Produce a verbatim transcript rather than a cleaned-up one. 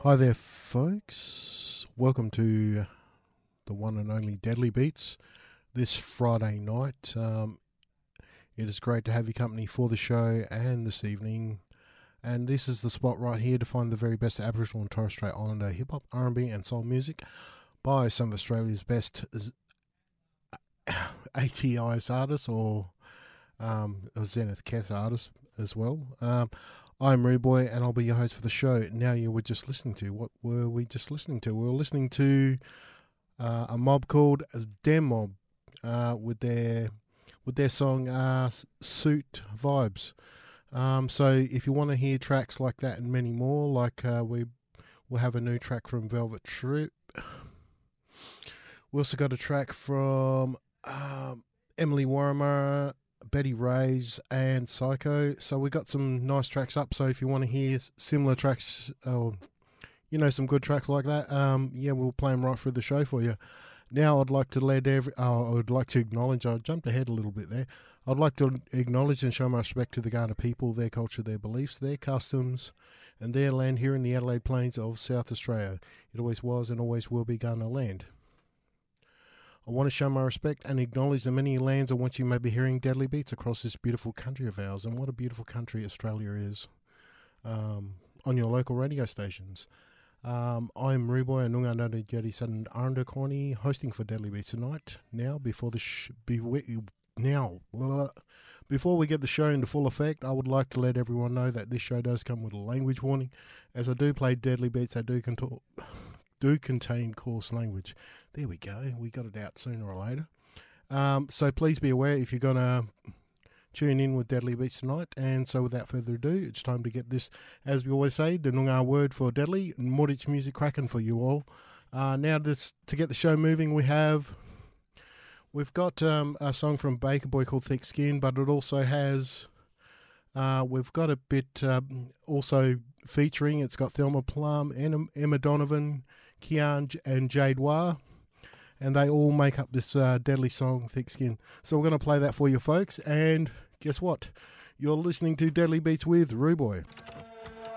Hi there, folks. Welcome to the one and only Deadly Beats this Friday night. Um, it is great to have your company for the show and this evening. And this is the spot right here to find the very best Aboriginal and Torres Strait Islander hip-hop, R and B and soul music by some of Australia's best A T Is artists or um, Zenith Keth artists as well. Um, I'm Rude Boy, and I'll be your host for the show. Now, you were just listening to, what were we just listening to? We were listening to uh, a mob called Dem Mob uh, with their with their song uh, Suit Vibes. Um, so if you want to hear tracks like that and many more, like uh, we we'll have a new track from Velvet Trip. We also got a track from um, Emily Warmer, Betty Ray's and Psycho. So we got some nice tracks up. So if you want to hear similar tracks, or you know, some good tracks like that, um, yeah, we'll play them right through the show for you. Now I'd like to let every, uh, I would like to acknowledge. I jumped ahead a little bit there. I'd like to acknowledge and show my respect to the Kaurna people, their culture, their beliefs, their customs, and their land here in the Adelaide Plains of South Australia. It always was and always will be Kaurna land. I want to show my respect and acknowledge the many lands on which you may be hearing Deadly Beats across this beautiful country of ours. And what a beautiful country Australia is, um, on your local radio stations. Um, I'm Ruboy and Nunga Nada Jetty Sudden Aranda Corny, hosting for Deadly Beats tonight. Now, before the sh- be now blah, before we get the show into full effect, I would like to let everyone know that this show does come with a language warning. As I do play Deadly Beats, I do control. do contain coarse language. There we go. We got it out sooner or later. Um, so please be aware if you're going to tune in with Deadly Beats tonight. And so without further ado, it's time to get this, as we always say, the Noongar word for deadly, Mordic music cracking for you all. Uh, now this, to get the show moving, we have, we've got um, a song from Baker Boy called Thick Skin, but it also has, uh, we've got a bit um, also featuring, it's got Thelma Plum, Emma Donovan, Kian and Jade Wah, and they all make up this uh, deadly song, Thick Skin. So we're going to play that for you folks, and guess what? You're listening to Deadly Beats with Ruboy.